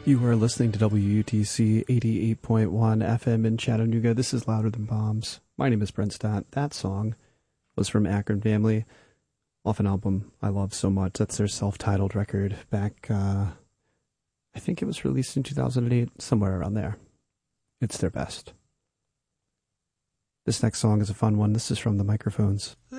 You are listening to WUTC 88.1 FM in Chattanooga. This is Louder Than Bombs. My name is Brent Stott. That song was from Akron Family, off an album I love so much. That's their self-titled record back, I think it was released in 2008, somewhere around there. It's their best. This next song is a fun one. This is from The Microphones.